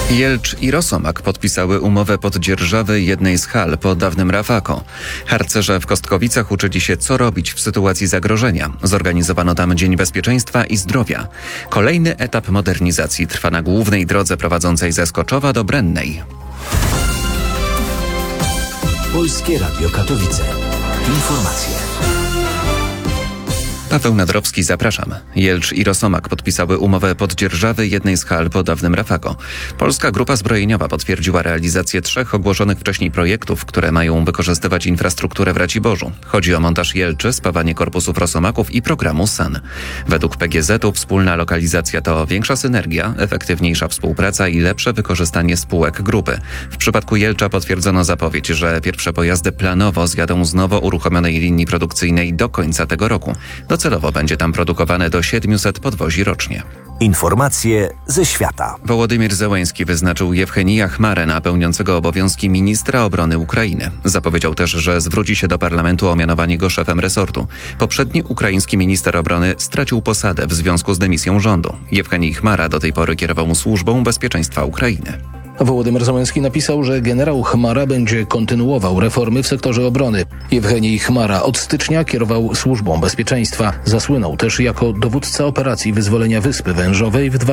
Jelcz i Rosomak podpisały umowę poddzierżawy jednej z hal po dawnym Rafako. Harcerze w Kostkowicach uczyli się, co robić w sytuacji zagrożenia. Zorganizowano tam Dzień Bezpieczeństwa i Zdrowia. Kolejny etap modernizacji trwa na głównej drodze prowadzącej ze Skoczowa do Brennej. Polskie Radio Katowice. Informacje. Paweł Nadrowski, zapraszam. Jelcz i Rosomak podpisały umowę poddzierżawy jednej z hal po dawnym Rafako. Polska Grupa Zbrojeniowa potwierdziła realizację 3 ogłoszonych wcześniej projektów, które mają wykorzystywać infrastrukturę w Raciborzu. Chodzi o montaż jelczy, spawanie korpusów Rosomaków i programu SAN. Według PGZ-u wspólna lokalizacja to większa synergia, efektywniejsza współpraca i lepsze wykorzystanie spółek grupy. W przypadku Jelcza potwierdzono zapowiedź, że pierwsze pojazdy planowo zjadą z nowo uruchomionej linii produkcyjnej do końca tego roku. Docelowo będzie tam produkowane do 700 podwozi rocznie. Informacje ze świata. Wołodymyr Zełenski wyznaczył Jewchenija Chmarę na pełniącego obowiązki ministra obrony Ukrainy. Zapowiedział też, że zwróci się do parlamentu o mianowanie go szefem resortu. Poprzedni ukraiński minister obrony stracił posadę w związku z dymisją rządu. Jewchenij Chmara do tej pory kierował służbą bezpieczeństwa Ukrainy. Wołodymyr Zełenski napisał, że generał Chmara będzie kontynuował reformy w sektorze obrony. Jewchenij Chmara od stycznia kierował służbą bezpieczeństwa. Zasłynął też jako dowódca operacji wyzwolenia Wyspy Wężowej w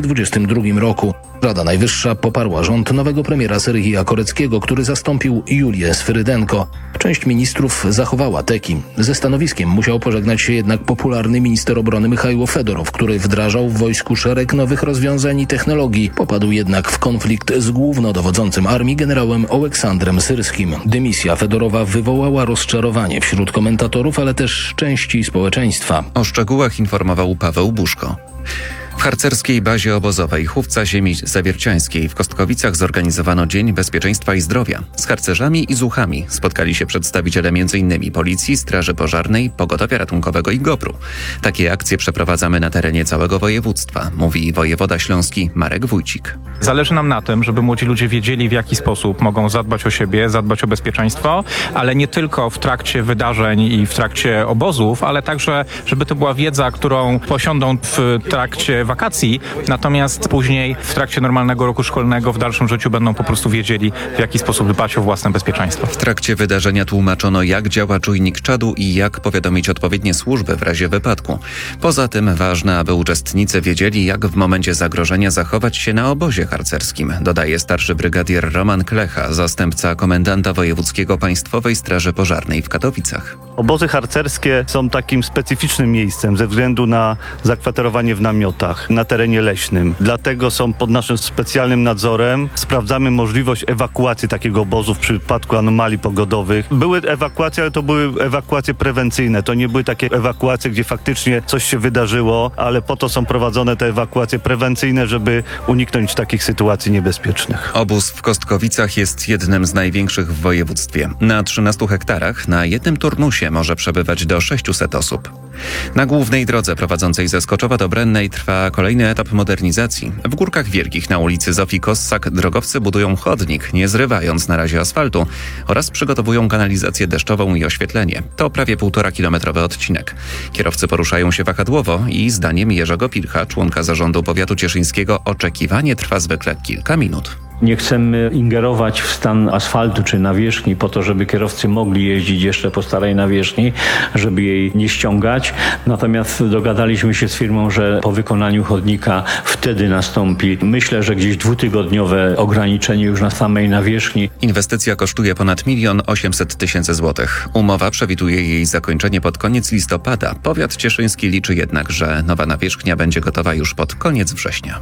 2022 roku. Rada Najwyższa poparła rząd nowego premiera Serhija Koreckiego, który zastąpił Julię Sfyrydenko. Część ministrów zachowała teki. Ze stanowiskiem musiał pożegnać się jednak popularny minister obrony Michajło Fedorow, który wdrażał w wojsku szereg nowych rozwiązań i technologii. Popadł jednak w konflikt z głównodowodzącym armii generałem Oleksandrem Syrskim. Dymisja Fedorowa wywołała rozczarowanie wśród komentatorów, ale też części społeczeństwa. O szczegółach informował Paweł Buszko. W harcerskiej bazie obozowej Chówca Ziemi Zawierciańskiej w Kostkowicach zorganizowano Dzień Bezpieczeństwa i Zdrowia. Z harcerzami i zuchami spotkali się przedstawiciele m.in. Policji, Straży Pożarnej, Pogotowia Ratunkowego i GOPR-u. Takie akcje przeprowadzamy na terenie całego województwa, mówi wojewoda śląski Marek Wójcik. Zależy nam na tym, żeby młodzi ludzie wiedzieli, w jaki sposób mogą zadbać o siebie, zadbać o bezpieczeństwo, ale nie tylko w trakcie wydarzeń i w trakcie obozów, ale także, żeby to była wiedza, którą posiądą w trakcie wakacji, natomiast później w trakcie normalnego roku szkolnego w dalszym życiu będą po prostu wiedzieli, w jaki sposób dbać o własne bezpieczeństwo. W trakcie wydarzenia tłumaczono, jak działa czujnik czadu i jak powiadomić odpowiednie służby w razie wypadku. Poza tym ważne, aby uczestnicy wiedzieli, jak w momencie zagrożenia zachować się na obozie harcerskim, dodaje starszy brygadier Roman Klecha, zastępca komendanta wojewódzkiego Państwowej Straży Pożarnej w Katowicach. Obozy harcerskie są takim specyficznym miejscem ze względu na zakwaterowanie w namiotach na terenie leśnym. Dlatego są pod naszym specjalnym nadzorem. Sprawdzamy możliwość ewakuacji takiego obozu w przypadku anomalii pogodowych. Były ewakuacje, ale to były ewakuacje prewencyjne. To nie były takie ewakuacje, gdzie faktycznie coś się wydarzyło, ale po to są prowadzone te ewakuacje prewencyjne, żeby uniknąć takich sytuacji niebezpiecznych. Obóz w Kostkowicach jest jednym z największych w województwie. Na 13 hektarach na jednym turnusie może przebywać do 600 osób. Na głównej drodze prowadzącej ze Skoczowa do Brennej trwa kolejny etap modernizacji. W Górkach Wielkich na ulicy Zofii Kossak drogowcy budują chodnik, nie zrywając na razie asfaltu, oraz przygotowują kanalizację deszczową i oświetlenie. To prawie 1,5-kilometrowy odcinek. Kierowcy poruszają się wahadłowo i zdaniem Jerzego Pilcha, członka zarządu powiatu cieszyńskiego, oczekiwanie trwa zwykle kilka minut. Nie chcemy ingerować w stan asfaltu czy nawierzchni po to, żeby kierowcy mogli jeździć jeszcze po starej nawierzchni, żeby jej nie ściągać. Natomiast dogadaliśmy się z firmą, że po wykonaniu chodnika wtedy nastąpi, myślę, że gdzieś 2-tygodniowe ograniczenie już na samej nawierzchni. Inwestycja kosztuje ponad 1 800 000 złotych. Umowa przewiduje jej zakończenie pod koniec listopada. Powiat cieszyński liczy jednak, że nowa nawierzchnia będzie gotowa już pod koniec września.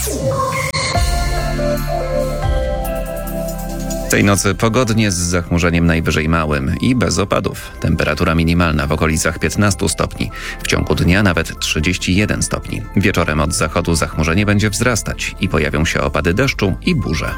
Tej nocy pogodnie z zachmurzeniem najwyżej małym i bez opadów. Temperatura minimalna w okolicach 15 stopni. W ciągu dnia nawet 31 stopni. Wieczorem od zachodu zachmurzenie będzie wzrastać i pojawią się opady deszczu i burze.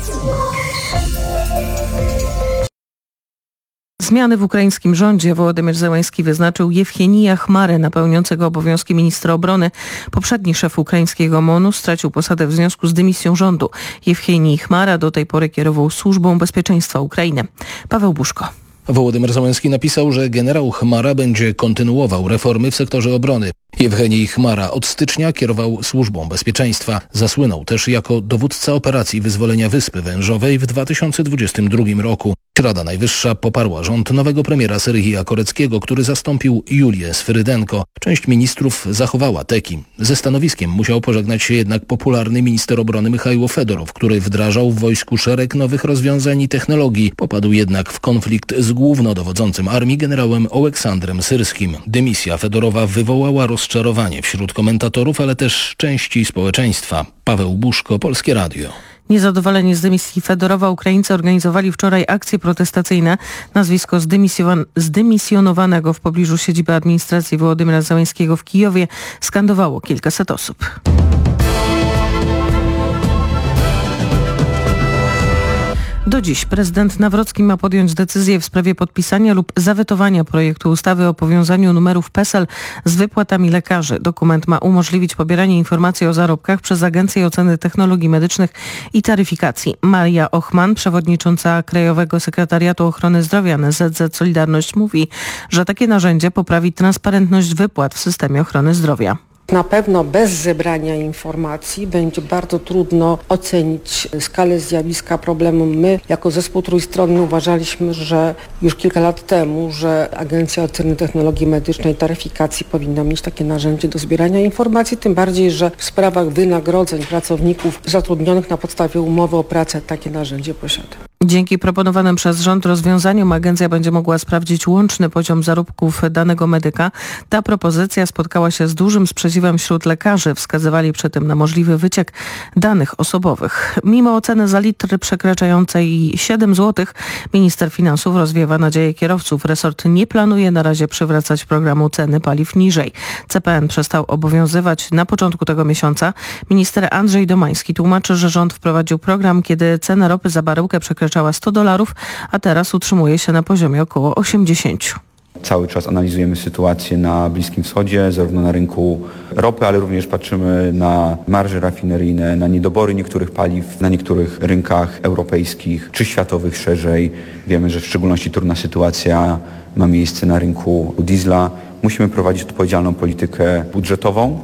Zmiany w ukraińskim rządzie Wołodymyr Zełenski wyznaczył Jewchenija Chmarę na pełniącego obowiązki ministra obrony. Poprzedni szef ukraińskiego MON-u stracił posadę w związku z dymisją rządu. Jewchenij Chmara do tej pory kierował służbą bezpieczeństwa Ukrainy. Paweł Buszko. Wołodymyr Zełenski napisał, że generał Chmara będzie kontynuował reformy w sektorze obrony. Jewchenij Chmara od stycznia kierował Służbą Bezpieczeństwa. Zasłynął też jako dowódca operacji wyzwolenia Wyspy Wężowej w 2022 roku. Rada Najwyższa poparła rząd nowego premiera Serhija Koreckiego, który zastąpił Julię Sfyrydenko. Część ministrów zachowała teki. Ze stanowiskiem musiał pożegnać się jednak popularny minister obrony Michaiło Fedorow, który wdrażał w wojsku szereg nowych rozwiązań i technologii. Popadł jednak w konflikt z głównodowodzącym armii generałem Oleksandrem Syrskim. Dymisja Fedorowa wywołała rozczarowanie wśród komentatorów, ale też części społeczeństwa. Paweł Buszko, Polskie Radio. Niezadowoleni z dymisji Fedorowa Ukraińcy organizowali wczoraj akcje protestacyjne. Nazwisko zdymisjonowanego w pobliżu siedziby administracji Wołodymyra Zełenskiego w Kijowie skandowało kilkaset osób. Do dziś prezydent Nawrocki ma podjąć decyzję w sprawie podpisania lub zawetowania projektu ustawy o powiązaniu numerów PESEL z wypłatami lekarzy. Dokument ma umożliwić pobieranie informacji o zarobkach przez Agencję Oceny Technologii Medycznych i Taryfikacji. Maria Ochman, przewodnicząca Krajowego Sekretariatu Ochrony Zdrowia NSZZ Solidarność, mówi, że takie narzędzie poprawi transparentność wypłat w systemie ochrony zdrowia. Na pewno bez zebrania informacji będzie bardzo trudno ocenić skalę zjawiska problemu. My jako zespół trójstronny uważaliśmy, że już kilka lat temu, że Agencja Oceny Technologii Medycznej i Taryfikacji powinna mieć takie narzędzie do zbierania informacji, tym bardziej, że w sprawach wynagrodzeń pracowników zatrudnionych na podstawie umowy o pracę takie narzędzie posiada. Dzięki proponowanym przez rząd rozwiązaniom agencja będzie mogła sprawdzić łączny poziom zarobków danego medyka. Ta propozycja spotkała się z dużym sprzeciwem wśród lekarzy. Wskazywali przy tym na możliwy wyciek danych osobowych. Mimo oceny za litr przekraczającej 7 zł, minister finansów rozwiewa nadzieję kierowców. Resort nie planuje na razie przywracać programu ceny paliw niżej. CPN przestał obowiązywać na początku tego miesiąca. Minister Andrzej Domański tłumaczy, że rząd wprowadził program, kiedy cena ropy za baryłkę przekraczała $100, a teraz utrzymuje się na poziomie około 80. Cały czas analizujemy sytuację na Bliskim Wschodzie, zarówno na rynku ropy, ale również patrzymy na marże rafineryjne, na niedobory niektórych paliw, na niektórych rynkach europejskich czy światowych szerzej. Wiemy, że w szczególności trudna sytuacja ma miejsce na rynku diesla. Musimy prowadzić odpowiedzialną politykę budżetową.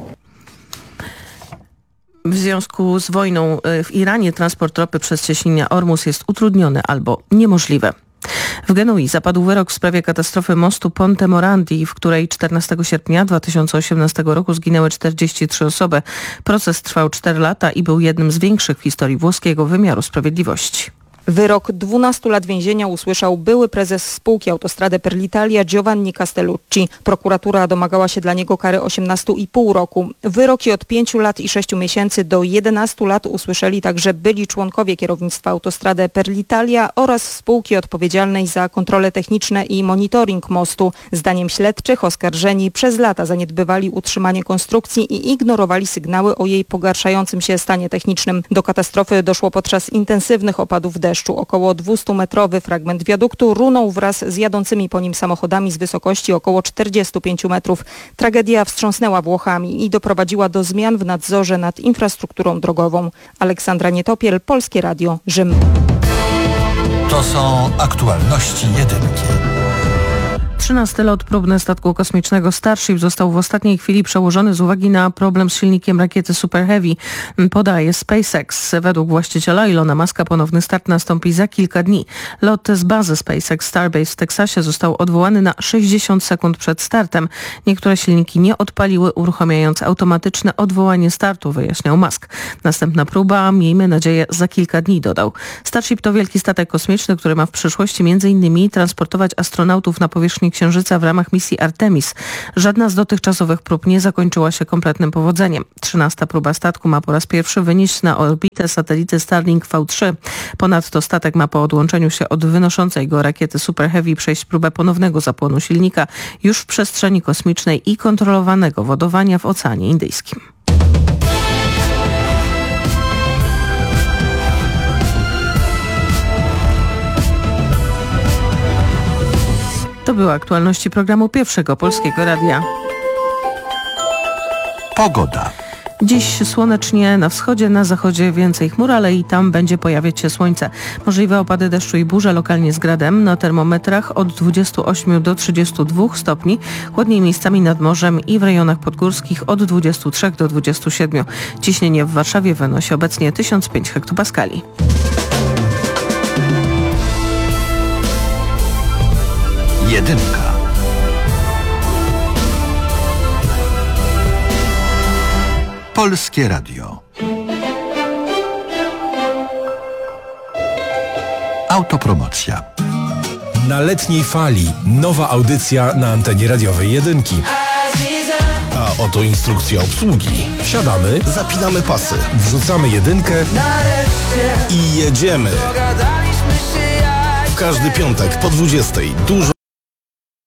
W związku z wojną w Iranie transport ropy przez cieśninę Ormus jest utrudniony albo niemożliwy. W Genui zapadł wyrok w sprawie katastrofy mostu Ponte Morandi, w której 14 sierpnia 2018 roku zginęły 43 osoby. Proces trwał 4 lata i był jednym z większych w historii włoskiego wymiaru sprawiedliwości. Wyrok 12 lat więzienia usłyszał były prezes spółki Autostrade per l'Italia Giovanni Castellucci. Prokuratura domagała się dla niego kary 18,5 roku. Wyroki od 5 lat i 6 miesięcy do 11 lat usłyszeli także byli członkowie kierownictwa Autostrade per l'Italia oraz spółki odpowiedzialnej za kontrole techniczne i monitoring mostu. Zdaniem śledczych oskarżeni przez lata zaniedbywali utrzymanie konstrukcji i ignorowali sygnały o jej pogarszającym się stanie technicznym. Do katastrofy doszło podczas intensywnych opadów deszczu. Około 200-metrowy fragment wiaduktu runął wraz z jadącymi po nim samochodami z wysokości około 45 metrów. Tragedia wstrząsnęła Włochami i doprowadziła do zmian w nadzorze nad infrastrukturą drogową. Aleksandra Nietopiel, Polskie Radio, Rzym. To są aktualności jedynki. 13. lot próbny statku kosmicznego Starship został w ostatniej chwili przełożony z uwagi na problem z silnikiem rakiety Super Heavy, podaje SpaceX. Według właściciela Ilona Muska ponowny start nastąpi za kilka dni. Lot z bazy SpaceX Starbase w Teksasie został odwołany na 60 sekund przed startem. Niektóre silniki nie odpaliły, uruchamiając automatyczne odwołanie startu, wyjaśniał Musk. Następna próba, miejmy nadzieję, za kilka dni, dodał. Starship to wielki statek kosmiczny, który ma w przyszłości m.in. transportować astronautów na powierzchnię Księżyca w ramach misji Artemis. Żadna z dotychczasowych prób nie zakończyła się kompletnym powodzeniem. 13. próba statku ma po raz pierwszy wynieść na orbitę satelity Starlink V3. Ponadto statek ma po odłączeniu się od wynoszącej go rakiety Super Heavy przejść próbę ponownego zapłonu silnika już w przestrzeni kosmicznej i kontrolowanego wodowania w Oceanie Indyjskim. To były aktualności programu Pierwszego Polskiego Radia. Pogoda. Dziś słonecznie na wschodzie, na zachodzie więcej chmur, ale i tam będzie pojawiać się słońce. Możliwe opady deszczu i burze, lokalnie z gradem. Na termometrach od 28 do 32 stopni. Chłodniej miejscami nad morzem i w rejonach podgórskich od 23 do 27. Ciśnienie w Warszawie wynosi obecnie 1005 hektopaskali. Jedynka. Polskie Radio. Autopromocja. Na letniej fali nowa audycja na antenie radiowej Jedynki. A oto instrukcja obsługi. Wsiadamy, zapinamy pasy, wrzucamy jedynkę i jedziemy. W każdy piątek po 20:00 dużo